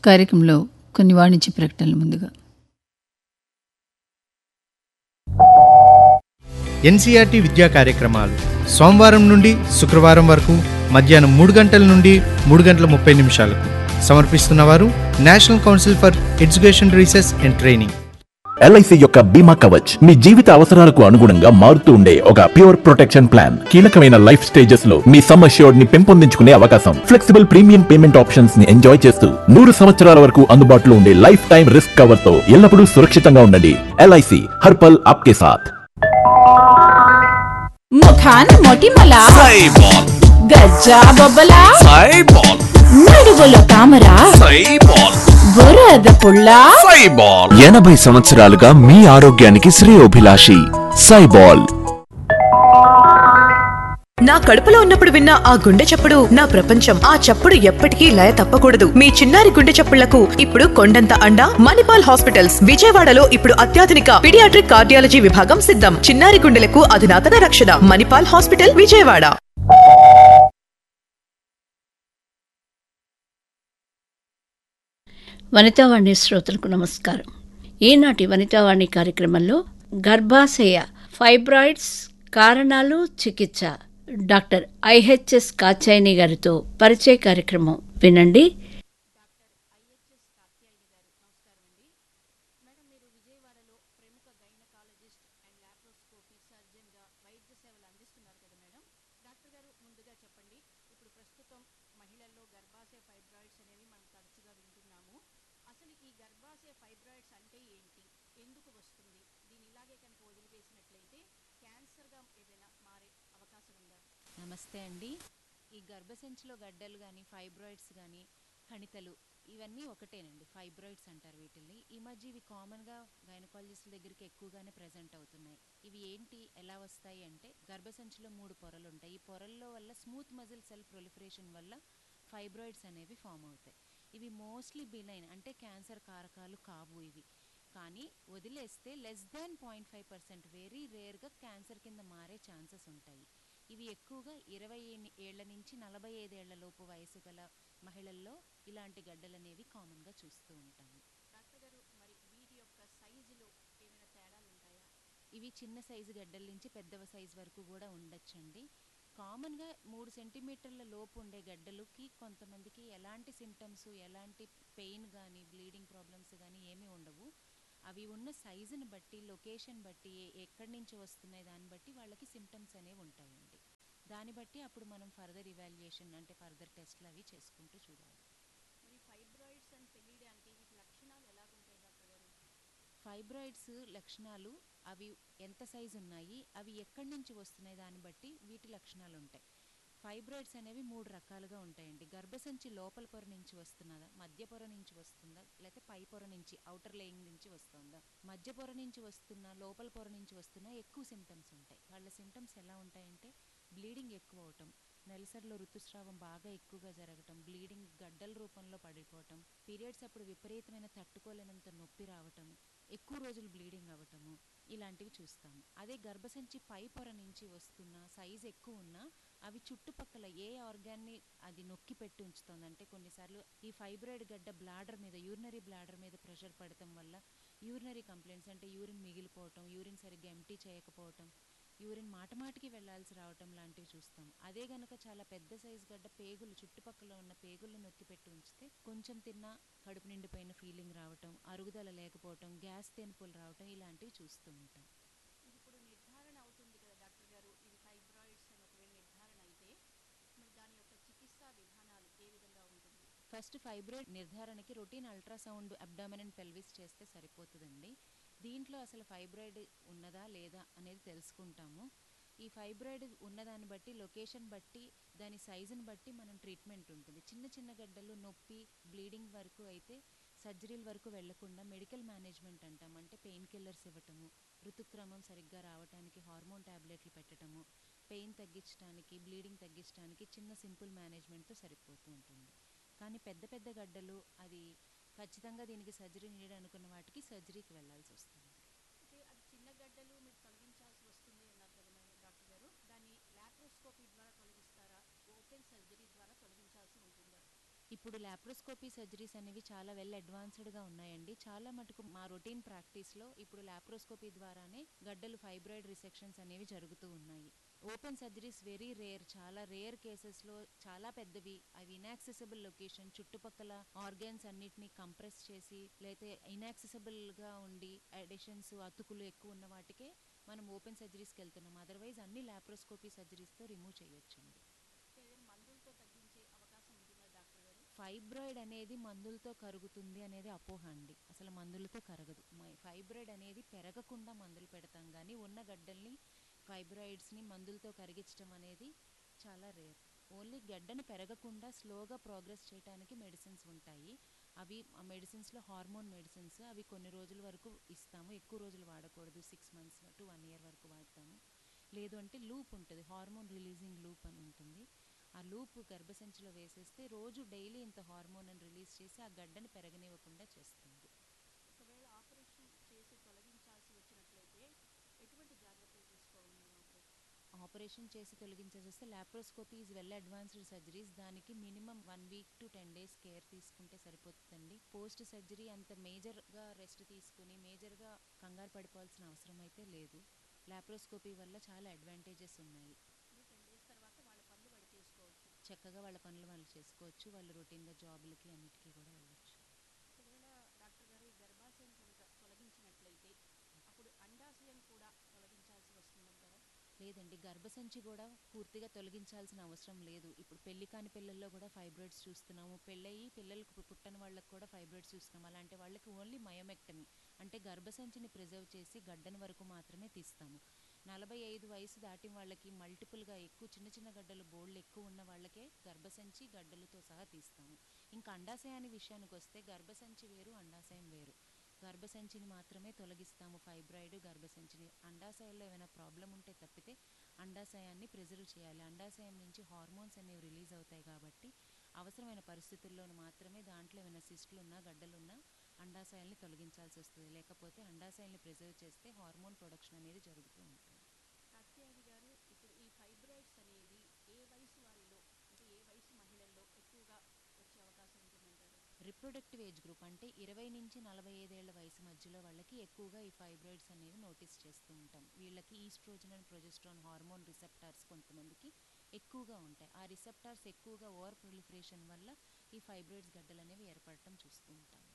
కార్యక్రమంలో కొన్ని వాణిజ్య ప్రకటనలు ముందుగా. ఎన్సీఆర్టీ విద్యా కార్యక్రమాలు సోమవారం నుండి శుక్రవారం వరకు మధ్యాహ్నం 3 గంటల నుండి 3:30 సమర్పిస్తున్నవారు national council for education research and training. LIC యొక్క బీమా కవచ్ మీ జీవిత అవసరాలకు అనుగుణంగా మారుతూ ఉండే ఒక ప్యూర్ ప్రొటెక్షన్ ప్లాన్. కీలకమైన లైఫ్ స్టేజెస్ లో మీ సమ్ అష్యూర్డ్ ని పెంపొందించుకునే అవకాశం, ఫ్లెక్సిబుల్ ప్రీమియం పేమెంట్ ఆప్షన్స్ ని ఎంజాయ్ చేస్తూ 100 సంవత్సరాల వరకు అందుబాటులో ఉండే లైఫ్ టైం రిస్క్ కవర్ తో ఎల్లప్పుడూ సురక్షితంగా ఉండండి. ఎల్ఐసి హర్ పల్ ఆప్కే సాథ్. ముఖాన మొటిమల సైబాల్, గజ్జా బొబ్బల సైబాల్, నడువుల తామర సైబాల్, బురద పుల్ల సైబాల్. 80 సంవత్సరాలుగా మీ ఆరోగ్యానికి శ్రేయోభిలాషి సైబాల్. నా కడుపులో ఉన్నప్పుడు విన్న ఆ గుండె చప్పుడు నా ప్రపంచం. ఆ చప్పుడు ఎప్పటికీ లయ తప్పకూడదు. మీ చిన్నారి గుండె చప్పుళ్లకు ఇప్పుడు కొండంత అండ మణిపాల్ హాస్పిటల్స్. విజయవాడలో ఇప్పుడు అత్యాధునిక పీడియాట్రిక్ కార్డియాలజీ విభాగం సిద్ధం. చిన్నారి గుండెలకు అధునాతన రక్షణ. మణిపాల్ హాస్పిటల్, విజయవాడ. వనితావాణి శ్రోతలకు నమస్కారం. ఈనాటి వనితావాణి కార్యక్రమంలో గర్భాశయ ఫైబ్రాయిడ్స్ కారణాలు, చికిత్స, డాక్టర్ ఐహెచ్ఎస్ కాత్యాయని గారితో పరిచయ కార్యక్రమం వినండి. నమస్తే అండి. ఈ గర్భసంచిలో గడ్డలు కానీ, ఫైబ్రాయిడ్స్ కానీ, కణితలు ఇవన్నీ ఒకటేనండి. ఫైబ్రాయిడ్స్ అంటారు వీటిని. ఈ మధ్య ఇవి కామన్గా గైనకాలజిస్టుల దగ్గరికి ఎక్కువగానే ప్రజెంట్ అవుతున్నాయి. ఇవి ఏంటి, ఎలా వస్తాయి అంటే, గర్భసంచిలో 3 పొరలు ఉంటాయి. ఈ పొరల్లో వల్ల స్మూత్ మజిల్ సెల్ ప్రొలిఫరేషన్ వల్ల ఫైబ్రాయిడ్స్ అనేవి ఫామ్ అవుతాయి. ఇవి మోస్ట్లీ బినైన్, అంటే క్యాన్సర్ కారకాలు కావు ఇవి. కానీ వదిలేస్తే <0.5% వెరీ రేర్గా క్యాన్సర్ కింద మారే ఛాన్సెస్ ఉంటాయి. ఇవి ఎక్కువగా 20 ఏళ్ల నుంచి 45 ఏళ్ల లోపు వయసు గల మహిళల్లో ఇలాంటి గడ్డలు అనేవి కామన్గా చూస్తూ ఉంటాము. డాక్టర్ గారు, మరి వీటి యొక్క సైజులో ఏమైనా తేడాలు ఉంటాయా? ఇవి చిన్న సైజు గడ్డల నుంచి పెద్దవ సైజు వరకు కూడా ఉండొచ్చండి. కామన్గా 3 సెంటీమీటర్ల లోపు ఉండే గడ్డలుకి కొంతమందికి ఎలాంటి సిమ్టమ్స్, ఎలాంటి పెయిన్ కానీ, బ్లీడింగ్ ప్రాబ్లమ్స్ కానీ ఏమీ ఉండవు. అవి ఉన్న సైజుని బట్టి, లొకేషన్ బట్టి, ఎక్కడి నుంచి వస్తున్నాయి దాన్ని బట్టి వాళ్ళకి సిమ్టమ్స్ అనేవి ఉంటాయండి. దాన్ని బట్టి అప్పుడు మనం ఫర్దర్ ఇవాల్యుయేషన్, అంటే ఫర్దర్ టెస్ట్లు అవి చేసుకుంటూ చూడాలి. మరి ఫైబ్రాయిడ్స్ అని తెలియడానికి వీటి లక్షణాలు ఎలాగుంటాయి డాక్టర్ గారు? ఫైబ్రాయిడ్స్ లక్షణాలు, అవి ఎంత సైజు ఉన్నాయి, అవి ఎక్కడి నుంచి వస్తున్నాయి దాన్ని బట్టి వీటి లక్షణాలు ఉంటాయి. ఫైబ్రాయిడ్స్ అనేవి 3 రకాలుగా ఉంటాయండి. గర్భసంచి లోపల పొర నుంచి వస్తున్నదా, మధ్య పొర నుంచి వస్తుందా, లేకపోతే పై పొర నుంచి, అవుటర్ లేయింగ్ నుంచి వస్తుందా? మధ్య పొర నుంచి వస్తున్నా, లోపల పొర నుంచి వస్తున్నా ఎక్కువ సిమ్టమ్స్ ఉంటాయి. వాళ్ళ సిమ్టమ్స్ ఎలా ఉంటాయంటే, బ్లీడింగ్ ఎక్కువ అవటం, నెలసరిలో ఋతుస్రావం బాగా ఎక్కువగా జరగటం, బ్లీడింగ్ గడ్డల రూపంలో పడిపోవటం, పీరియడ్స్ అప్పుడు విపరీతమైన తట్టుకోలేనంత నొప్పి రావటం, ఎక్కువ రోజులు బ్లీడింగ్ అవ్వటము, ఇలాంటివి చూస్తాము. అదే గర్భసంచి పై పొర నుంచి వస్తున్న సైజు ఎక్కువ ఉన్నా అవి చుట్టుపక్కల ఏ ఆర్గాన్ని అది నొక్కి పెట్టి ఉంచుతుంది. అంటే కొన్నిసార్లు ఈ ఫైబ్రాయిడ్ గడ్డ బ్లాడర్ మీద, యూరినరీ బ్లాడర్ మీద ప్రెషర్ పడటం వల్ల యూరినరీ కంప్లైంట్స్, అంటే యూరిన్ మిగిలిపోవటం, యూరిన్ సరిగ్గా ఎంటీ చేయకపోవటం, యూరిన్ మాటమాటికి వెళ్లాల్సి రావటం లాంటివి చూస్తాం. అదే గనక చాలా పెద్ద సైజు గడ్డ పేగులు, చుట్టుపక్కల ఉన్న పేగుల్ని నొక్కి పెట్టి ఉంచితే కొంచెం తిన్నా కడుపు నిండిపోయిన ఫీలింగ్ రావటం, అరుగుదల లేకపోవటం, గ్యాస్ తేనుపులు రావటం, ఇలాంటివి చూస్తూ ఉంటాం. ఇది ఇప్పుడు నిర్ధారణ అవుతుంది కదా డాక్టర్ గారు, ఇవి ఫైబ్రాయిడ్స్ అని ఒకవేళ నిర్ధారణ అయితే మరి దాని యొక్క చికిత్సా విధానాలు ఏ విధంగా ఉంటుంది? First fibroid నిర్ధారణకి routine ultrasound abdomen and pelvis చేస్తే సరిపోతుందండి. దీంట్లో అసలు ఫైబ్రాయిడ్ ఉన్నదా లేదా అనేది తెలుసుకుంటాము. ఈ ఫైబ్రాయిడ్ ఉన్నదాన్ని బట్టి, లొకేషన్ బట్టి, దాని సైజుని బట్టి మనం ట్రీట్మెంట్ ఉంటుంది. చిన్న చిన్న గడ్డలు నొప్పి, బ్లీడింగ్ వరకు అయితే సర్జరీల వరకు వెళ్లకుండా మెడికల్ మేనేజ్మెంట్ అంటాం. అంటే పెయిన్ కిల్లర్స్ ఇవ్వటము, ఋతుక్రమం సరిగ్గా రావడానికి హార్మోన్ టాబ్లెట్లు పెట్టడము, పెయిన్ తగ్గించడానికి, బ్లీడింగ్ తగ్గించడానికి చిన్న సింపుల్ మేనేజ్మెంట్తో సరిపోతూ ఉంటుంది. కానీ పెద్ద పెద్ద గడ్డలు, అది ఖచ్చితంగా దీనికి సర్జరీ నీడ్ అనుకున్న వాటికి సర్జరీకి వెళ్లాల్సి వస్తుంది. అయితే అది చిన్న గడ్డలు మీరు తొలగించాల్సి వస్తుంది అన్నారు కదా మేడం డాక్టర్ గారు, దాన్ని లాప్రోస్కోపీ ద్వారా తొలగిస్తారా, ఓపెన్ సర్జరీ ద్వారా తొలగించాల్సి ఉంటుందా? ఇప్పుడు లాప్రోస్కోపీ సర్జరీస్ అనేవి చాలా వెల్ అడ్వాన్స్డ్గా ఉన్నాయండి. చాలా మటుకు మా రొటీన్ ప్రాక్టీస్లో ఇప్పుడు లాప్రోస్కోపీ ద్వారానే గడ్డలు ఫైబ్రాయిడ్ రిసెక్షన్స్ అనేవి జరుగుతూ ఉన్నాయి. ఓపెన్ సర్జరీస్ వెరీ రేర్, చాలా రేర్ కేసెస్లో చాలా పెద్దవి, అవి ఇన్యాక్సెసిబుల్ లొకేషన్, చుట్టుపక్కల ఆర్గాన్స్ అన్నిటినీ కంప్రెస్ చేసి లేకపోతే ఇన్యాక్సెసిబుల్గా ఉండి అడిషన్స్ అతుకులు ఎక్కువ ఉన్న వాటికే మనం ఓపెన్ సర్జరీస్కి వెళ్తున్నాం. అదర్వైజ్ అన్ని లాప్రోస్కోపీ సర్జరీస్తో రిమూవ్ చేయొచ్చండి. ఫైబ్రాయిడ్ అనేది మందులతో కరుగుతుంది అనేది అపోహ అండి. అసలు మందులతో కరగదు. ఫైబ్రాయిడ్ అనేది పెరగకుండా మందులు పెడతాం, కానీ ఉన్న గడ్డల్ని ఫైబ్రాయిడ్స్ని మందులతో కరిగించడం అనేది చాలా రేర్. ఓన్లీ గడ్డను పెరగకుండా స్లోగా ప్రోగ్రెస్ చేయడానికి మెడిసిన్స్ ఉంటాయి. అవి ఆ మెడిసిన్స్లో హార్మోన్ మెడిసిన్స్, అవి కొన్ని రోజుల వరకు ఇస్తాము, ఎక్కువ రోజులు వాడకూడదు, 6 months to 1 year వరకు వాడతాము. లేదు అంటే లూప్ ఉంటుంది, హార్మోన్ రిలీజింగ్ లూప్ అని ఉంటుంది. ఆ లూప్ గర్భసంచిలో వేసేస్తే రోజు డైలీ ఇంత హార్మోన్ అని రిలీజ్ చేసి ఆ గడ్డను పెరగనివ్వకుండా చేస్తుంది. ఒకవేళ ఆపరేషన్ చేసి తొలగించాల్సి వచ్చినట్లయితే ఎటువంటి జాగ్రత్తలు తీసుకోవాలి? ఆపరేషన్ చేసి తొలగించాల్సి వస్తే laparoscopy is well advanced surgeries. దానికి minimum 1 week to 10 days care తీసుకుంటే సరిపోతుందండి. పోస్ట్ సర్జరీ అంత మేజర్గా రెస్ట్ తీసుకుని మేజర్గా కంగారు పడిపోవాల్సిన అవసరం అయితే లేదు. లాప్రోస్కోపీ వల్ల చాలా అడ్వాంటేజెస్ ఉన్నాయి. 10 days తర్వాత వాళ్ళ పనులు వాళ్ళు చేసుకోవచ్చు. చక్కగా వాళ్ళ పనులు వాళ్ళు చేసుకోవచ్చు, వాళ్ళు రొటీన్గా జాబులకి అన్నిటికీ కూడా వెళ్ళచ్చు. ఒకవేళ డాక్టర్ గారు ఈ గర్భాశయం కనుక తొలగించినట్లయితే అప్పుడు అండాశయం కూడా తొలగించాల్సి వస్తుందంటారా? లేదండి, గర్భసంచి కూడా పూర్తిగా తొలగించాల్సిన అవసరం లేదు. ఇప్పుడు పెళ్లి కాని పిల్లల్లో కూడా ఫైబ్రాయిడ్స్ చూస్తున్నాము, పెళ్ళయి పిల్లలకు పుట్టని వాళ్ళకి కూడా ఫైబ్రాయిడ్స్ చూస్తున్నాము. అలాంటి వాళ్ళకి ఓన్లీ మయోమెక్టమీ అంటే గర్భసంచిని ప్రిజర్వ్ చేసి గడ్డని వరకు మాత్రమే తీస్తాము. 45 వయసు దాటిన వాళ్ళకి మల్టిపుల్గా ఎక్కువ చిన్న చిన్న గడ్డలు బోల్డ్ ఎక్కువ ఉన్న వాళ్ళకే గర్భసంచి గడ్డలతో సహా తీస్తాము. ఇంకా అండాశయాన్ని విషయానికి వస్తే గర్భసంచి వేరు, అండాశయం వేరు. గర్భసంచిని మాత్రమే తొలగిస్తాము, ఫైబ్రాయిడ్ గర్భసంచిని. అండాశయాల్లో ఏమైనా ప్రాబ్లం ఉంటే తప్పితే అండాశయాన్ని ప్రిజర్వ్ చేయాలి. అండాశయం నుంచి హార్మోన్స్ అనేవి రిలీజ్ అవుతాయి కాబట్టి అవసరమైన పరిస్థితుల్లో మాత్రమే దాంట్లో ఏమైనా సిస్టులు ఉన్నా గడ్డలున్నా అండాశయాల్ని తొలగించాల్సి వస్తుంది. లేకపోతే అండాశయాల్ని ప్రిజర్వ్ చేస్తే హార్మోన్ ప్రొడక్షన్ అనేది జరుగుతూ ఉంటుంది. కాత్యాయని గారు, ఇప్పుడు ఈ ఫైబ్రాయిడ్స్ అనేది ఏ వయసు వారిలో అంటే ఏ వయసు మహిళల్లో ఎక్కువగా వచ్చే అవకాశం ఉంటుందంటారు? రిప్రొడక్టివ్ ఏజ్ గ్రూప్ అంటే 20 నుంచి 45 ఏళ్ల వయసు మధ్యలో వాళ్ళకి ఎక్కువగా ఈ ఫైబ్రాయిడ్స్ అనేవి నోటీస్ చేస్తూ ఉంటాం. వీళ్ళకి oestrogen and progesterone hormone receptors కొంతమందికి ఎక్కువగా ఉంటాయి. ఆ రిసెప్టార్స్ ఎక్కువగా ఓవర్ ప్రొలిఫరేషన్ వల్ల ఈ ఫైబ్రాయిడ్స్ గడ్డలు అనేవి ఏర్పడటం చూస్తూ ఉంటాం.